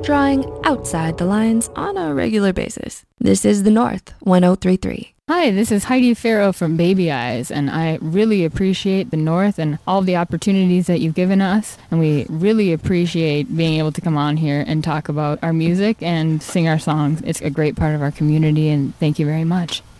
drawing outside the lines on a regular basis. This is The North 1033. Hi, this is Heidi Farrow from Baby Eyes, and I really appreciate the North and all the opportunities that you've given us, and we really appreciate being able to come on here and talk about our music and sing our songs. It's a great part of our community, and thank you very much.